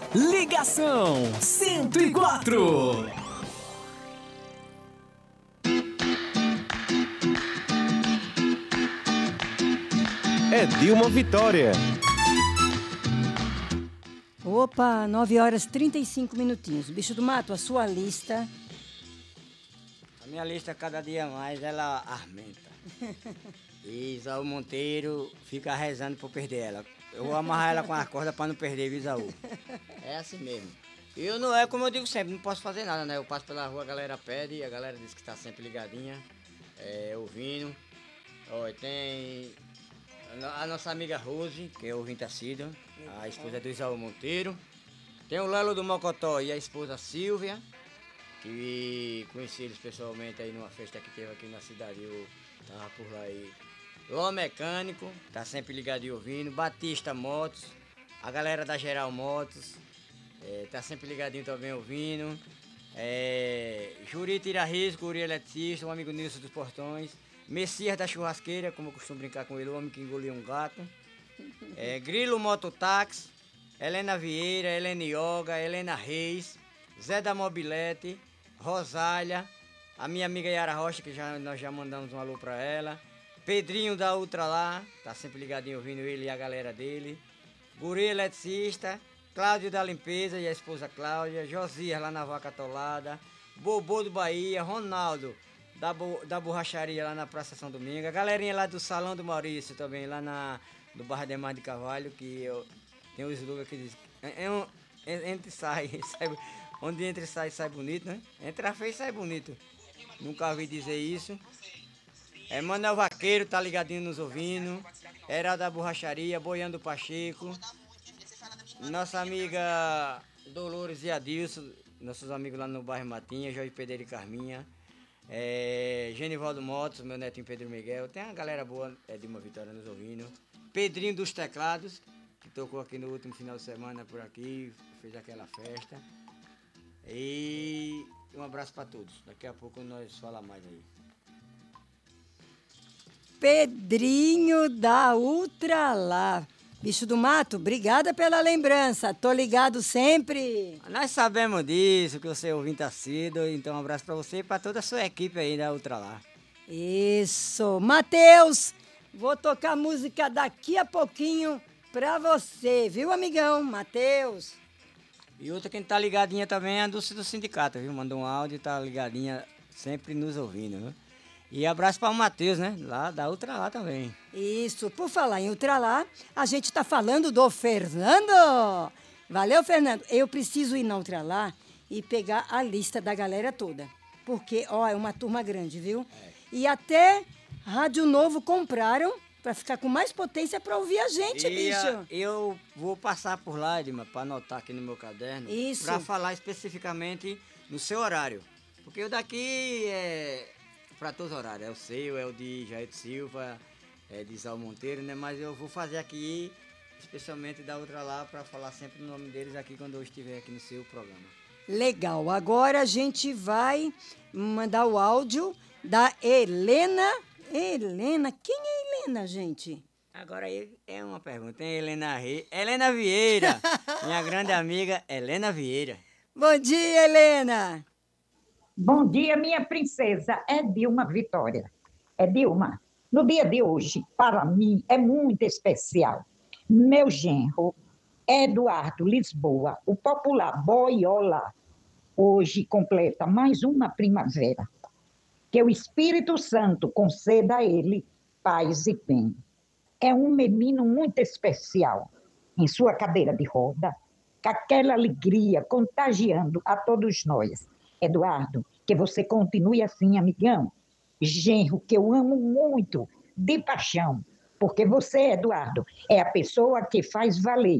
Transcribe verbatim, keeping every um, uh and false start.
Ligação cento e quatro. É Dilma Vitória. Opa, nove horas e trinta e cinco minutinhos. Bicho do Mato, a sua lista. A minha lista, cada dia mais, ela aumenta. E Isaú Monteiro fica rezando pra eu perder ela. Eu vou amarrar ela com a corda pra não perder, viu, Isaú? É assim mesmo. E eu não é como eu digo sempre, não posso fazer nada, né? Eu passo pela rua, a galera pede, a galera diz que tá sempre ligadinha, é, ouvindo. Ó, tem a nossa amiga Rose, que é ouvinte assídua, a esposa do Isaú Monteiro. Tem o Lelo do Mocotó e a esposa Silvia, que conheci eles pessoalmente aí numa festa que teve aqui na cidade, eu tava por lá aí. Ló Mecânico, tá sempre ligado e ouvindo. Batista Motos, a galera da Geral Motos, é, tá sempre ligadinho também ouvindo. É, Juri Tira Risco, Guri Eletricista, um amigo Nilson dos Portões. Messias da Churrasqueira, como eu costumo brincar com ele, o homem que engoliu um gato. É, Grilo Mototáxi, Helena Vieira, Helena Yoga, Helena Reis, Zé da Mobilete, Rosália, a minha amiga Yara Rocha, que já, nós já mandamos um alô pra ela. Pedrinho da Ultra lá, tá sempre ligadinho ouvindo ele e a galera dele. Guri Eletricista, Cláudio da Limpeza e a esposa Cláudia, Josias lá na Vaca Atolada, Bobô do Bahia, Ronaldo da, bo, da borracharia lá na Praça São Domingo, a galerinha lá do Salão do Maurício também, lá na, do Barra de Mar de Carvalho, que eu, tem o slogan que diz, é, é um, é, entra e sai, sai, onde entra e sai, sai bonito, né? Entra feio e sai bonito. Nunca ouvi dizer isso. É, Manuel Vaqueiro tá ligadinho nos ouvindo. Era da borracharia, Boiando Pacheco. Nossa amiga Dolores e Adilson, nossos amigos lá no bairro Matinha, Jorge Pedreiro e Carminha. É, Genivaldo Motos, meu netinho Pedro Miguel. Tem uma galera boa, é, de uma vitória nos ouvindo. Pedrinho dos Teclados, que tocou aqui no último final de semana por aqui, fez aquela festa. E um abraço para todos. Daqui a pouco nós falamos mais aí. Pedrinho da Ultralá. Bicho do Mato, obrigada pela lembrança. Tô ligado sempre. Nós sabemos disso, que você é ouvinte assíduo, então um abraço pra você e pra toda a sua equipe aí da Ultralá. Isso. Matheus, vou tocar música daqui a pouquinho pra você, viu, amigão? Matheus. E outra quem tá ligadinha também é a Dulce do Sindicato, viu? Mandou um áudio e tá ligadinha sempre nos ouvindo, viu? E abraço para o Matheus, né? Lá da Ultralá também. Isso, por falar em Ultralá, a gente está falando do Fernando. Valeu, Fernando. Eu preciso ir na Ultralá e pegar a lista da galera toda. Porque, ó, é uma turma grande, viu? É. E até Rádio Novo compraram para ficar com mais potência para ouvir a gente, e bicho. A, eu vou passar por lá, Edma, para anotar aqui no meu caderno. Isso. Para falar especificamente no seu horário. Porque o daqui é para todos os horários. É o seu, é o de Jair Silva, é de Isaú Monteiro, né? Mas eu vou fazer aqui, especialmente da Ultralá, para falar sempre o nome deles aqui quando eu estiver aqui no seu programa. Legal. Agora a gente vai mandar o áudio da Helena. Helena, quem é Helena, gente? Agora aí é uma pergunta. Tem Helena Re... Helena Vieira, minha grande amiga Helena Vieira. Bom dia, Helena. Bom dia, minha princesa. É Dilma Vitória. É Dilma. No dia de hoje, para mim, é muito especial. Meu genro, Eduardo Lisboa, o popular Boiola, hoje completa mais uma primavera. Que o Espírito Santo conceda a ele paz e bem. É um menino muito especial, em sua cadeira de roda, com aquela alegria contagiando a todos nós. Eduardo, que você continue assim, amigão. Genro, que eu amo muito, de paixão, porque você, Eduardo, é a pessoa que faz valer